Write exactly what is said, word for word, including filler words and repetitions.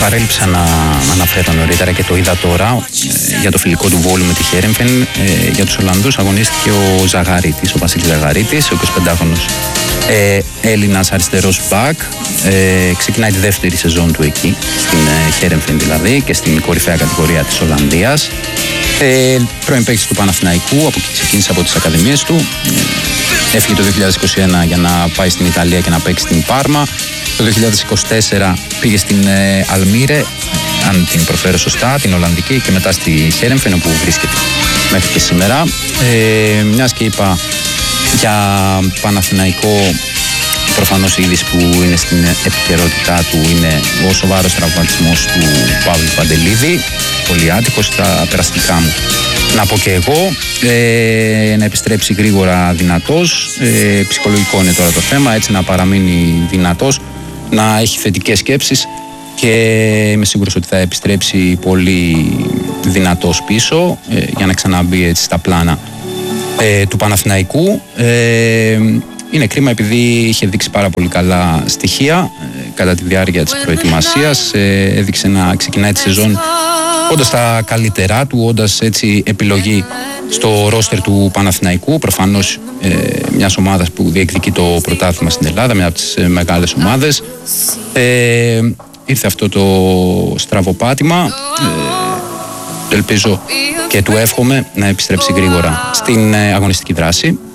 παρέλειψα να αναφέρω νωρίτερα και το είδα τώρα ε, για το φιλικό του Βόλου με τη Χέρεμφεν. Ε, για τους Ολλανδούς αγωνίστηκε ο Ζαγαρίτης, ο Βασίλης Ζαγαρίτης, ο εικοσιπεντάχρονος ε, Έλληνας αριστερός μπακ. Ε, ξεκινάει τη δεύτερη σεζόν του εκεί, στην ε, Χέρεμφεν δηλαδή, και στην κορυφαία κατηγορία της Ολλανδίας. Ε, πρώην παίκτης του Παναθηναϊκού, από εκεί ξεκίνησε από τις ακαδημίες του. Ε, έφυγε το δύο χιλιάδες είκοσι ένα για να πάει στην Ιταλία και να παίξει στην Πάρμα. Το δύο χιλιάδες είκοσι τέσσερα πήγε στην ε, Αλμύρε, αν την προφέρω σωστά, την Ολλανδική, και μετά στη Χέρεμφεν, όπου βρίσκεται μέχρι και σήμερα. Ε, μιας και είπα για Παναθηναϊκό, προφανώς η είδηση που είναι στην επικαιρότητά του είναι ο σοβαρός τραυματισμός του Παύλου Παντελίδη, πολύ άτυχος στα περαστικά μου. Να πω και εγώ, ε, να επιστρέψει γρήγορα δυνατός, ε, ψυχολογικό είναι τώρα το θέμα, έτσι να παραμείνει δυνατός, να έχει θετικές σκέψεις και είμαι σίγουρος ότι θα επιστρέψει πολύ δυνατός πίσω ε, για να ξαναμπεί έτσι στα πλάνα ε, του Παναθηναϊκού. Ε, είναι κρίμα επειδή είχε δείξει πάρα πολύ καλά στοιχεία ε, κατά τη διάρκεια της προετοιμασίας, ε, έδειξε να ξεκινάει τη σεζόν όντας τα καλύτερά του, όντας έτσι επιλογή στο ρόστερ του Παναθηναϊκού, προφανώς ε, μιας ομάδας που διεκδικεί το πρωτάθλημα στην Ελλάδα, μια από τις ε, μεγάλες ομάδες. Ε, ήρθε αυτό το στραβοπάτημα, ε, ελπίζω και του εύχομαι να επιστρέψει γρήγορα στην ε, αγωνιστική δράση.